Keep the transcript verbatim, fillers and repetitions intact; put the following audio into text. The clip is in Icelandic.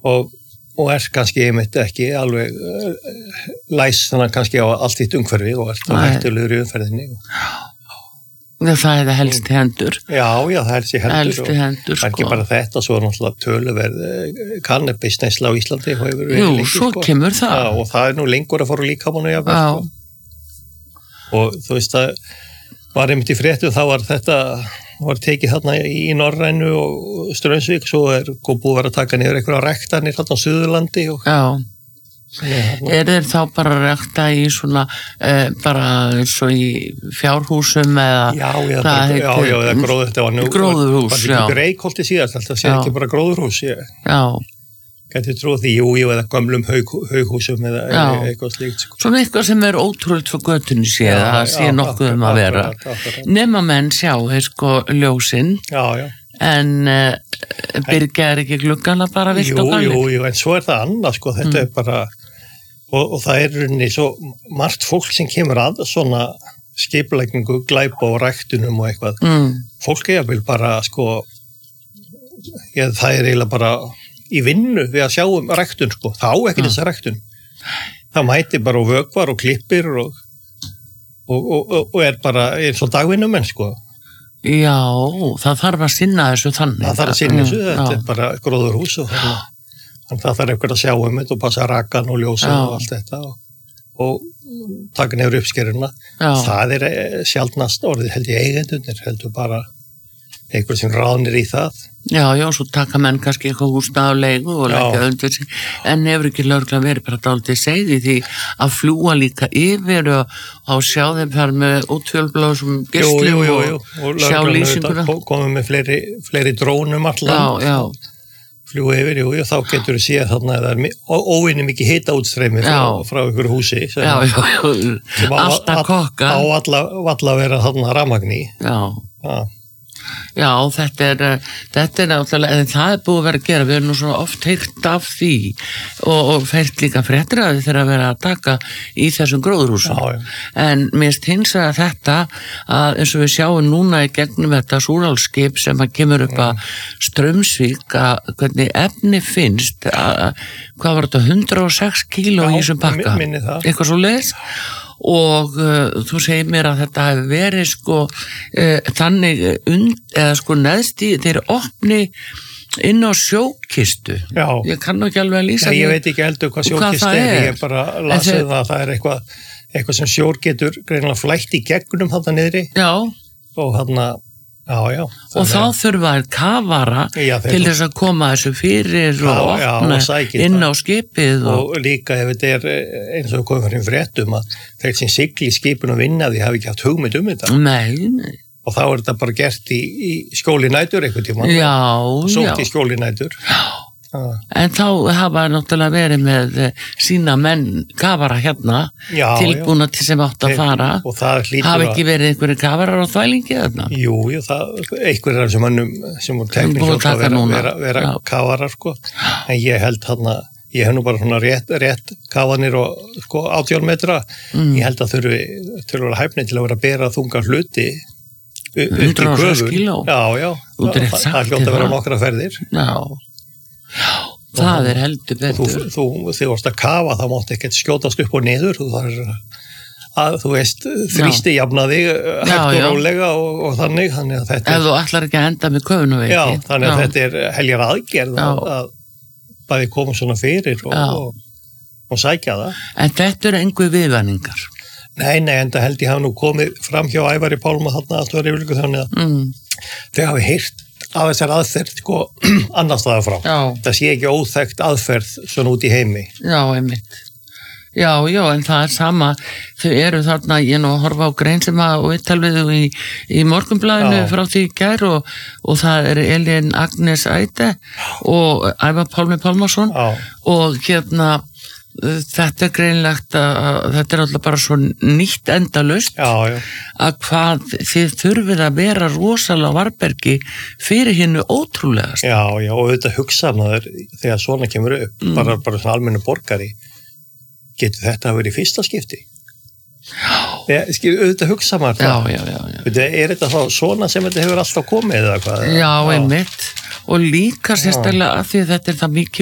og, og er kannski einmitt ekki alveg uh, læs þannig kannski á allt þitt umhverfi og er það hættulegur í umferðinni. Það er það helst í hendur. Já, já, það er helst í hendur. Helst í hendur, sko. Það er ekki bara þetta, svo er náttúrulega töluverð kannabisneysla á Íslandi. Jú, lengi, svo sko. Kemur það. Já, og það er nú lengur að fóra líkamannu jafnvel. Já. Sko. Og þú veist að var einmitt í fréttu, þá var þetta var tekið þarna í Norrænu og Straumsvík, svo er búið að vera að taka niður einhverja rektanir þarna á Suðurlandi. Og... Já. Er þeir þá bara rekta í svona eh, bara svo í fjárhúsum eða já, já, bara, já, já, eða gróður þetta var nú gróðurhús, já. Var ekki Reykholti síðast, þetta sé ekki bara gróðurhús ég. Já. Gæti trúið því, jú, jú, eða gamlum haug, haughúsum eða já. Eitthvað slíkt. Sko. Svona eitthvað sem er ótrúlega fyrir göttunni séð, það sé nokkuð um að vera. Nema menn sjá, er sko ljósinn. Já, já. En uh, byrgja er ekki gluggana bara vilt og galið? Jú, jú, jú, en svo er það annað, sko, þetta mm. er bara... Og, og það er rauninni svo margt fólk sem kemur að svona skipulagningu, glæpa og ræktunum og eitthvað. Mm. Fólk er vel bara, sko, ég, það er eiginlega bara í vinnu við að sjá um ræktun, sko. Það á ekki mm. þessa ræktun. Það mæti bara og vökvar og klippir og, og, og, og er bara eins og dagvinnumenn, sko. Já, það þarf að sinna þessu þannig. Það þarf að sinna þessu, mm, þetta já. Er bara gróðurhús og þannig. Þannig það þarf eitthvað að sjá um þetta og passa rakan og ljósa já. Og allt þetta og, og taka nefnir uppskeruna. Já. Það er sjaldnast orðið held í eigendunir, heldur bara einhver sem ránir í það. Já, já, svo taka menn kannski eitthvað húsnað á leigu og leggja undir sig, en hefur ekki lögreglan verið bara dálítið segði því að fljúa líka yfir og, og sjá þeim þar með útfjölblásum geislum og, og sjá lýsinguna. Komum með fleiri, fleiri drónum allan. Já, já. Fljúa yfir, jú, og þá getur þú séð þarna að það er óvinni mikið hita útstreymi frá, frá ykkur húsi. Sem, já, já, já, alltaf kokka. Á alla, alla vera þarna rafmagni. Já. Já. Já, þetta er, þetta er náttúrulega, en það er búið að vera að gera, við erum nú svona oft heyrt af því og, og fært líka fréttir að þið þeirra að vera að taka í þessum gróðurhúsum. Já, já. En mér finnst að þetta, að eins og við sjáum núna í gegnum þetta súrálskip sem að kemur upp að Straumsvík, að hvernig efni finnst, að, hvað var þetta, hundrað og sex kíló í þessum pakka? Minni það. Eitthvað svo leiðis? Og uh, þú segir mér að þetta hefur verið sko uh, þannig und, eða sko neðst í þeir opni inn á sjókistu. Já. Ég kann nú ekki alveg að lýsa. Nei, ég veit ekki heldur hvað sjókist er. er, ég bara lasið það að það er eitthvað, eitthvað sem sjór getur greinilega flætt í gegnum þarna niðri. Já. Og þarna, já, já. Og þá þurfa þær kafara já, til þess að koma þessu fyrir já, og opna já, og inn á skipið. Og, og líka ef þetta er eins og komið fyrir fréttum að þeir sem sigli skipin og vinna því hafi ekki haft hugmynd um þetta. Nei, nei. Og þá er þetta bara gert í, í skjóli nætur einhvern tíma. Já, já. Sótt í skjóli nætur. Já. En þá hafa náttúrulega verið með sína menn kafara hérna já, tilbúna til sem átt að fara hafa ekki verið einhverju kafarar á þvælingi þarna? Jú, jú, það einhverjir af þessum mannum sem voru teknir hljótt að vera, vera, vera kafarar sko. En ég held þarna ég hef nú bara svona rétt, rétt kafanir og sko átján metra mm. ég held að þurfi til að vera hæfni til að vera að bera þunga hluti hundrað og sex kíló? Já, já, það, það hljótt að vera nokkra ferðir. Já. Já, það er heldur betur. Þú, þú, þú varst að kafa, það mátti ekkert skjótast upp og niður, þú þar að, þú veist, þrýsti jafna þig hægt og rólega og, og þannig, þannig að þetta er... Ef þú ætlar ekki að enda með köfunaveiki. Já, þannig að já. Þetta er heljar aðgerð að, að bæði koma svona fyrir og, og, og sækja það. En þetta eru einhver viðvæningar? Nei, nei, en það held ég hafa nú komið fram hjá Ævari Pálma þarna allt var yfirleiku þannig að mm. þau hafi heyrt af þessar aðferð sko annar staðar frá. Já. Það sé ekki óþekkt aðferð svona út í heimi. Já, einmitt. Já, já, en það er sama. Þau eru þarna, ég nú að horfa á grein sem að og vittalviðu í, í Morgunblaðinu frá því í gær og, og það er Elín Agnes Æde og Ævar Pálmi Pálmason já. Og hérna þetta er greinlegt að þetta er alltaf bara svo nýtt endalaust já, já. Að hvað þið þurfið að vera rosalega varbergi fyrir hinnu ótrúlegast. Já, já, og auðvitað hugsaðnaður þegar svona kemur upp, mm. bara, bara svona almennu borgari, getur þetta að vera í fyrsta skipti? Já. Ég, skil, auðvitað hugsaðnaður það. Já, já, já. já. Auðvitað, er þetta þá svona sem þetta hefur alltaf komið eða hvað? Já, einmitt. Og líka sérstaklega að því að þetta er það mikið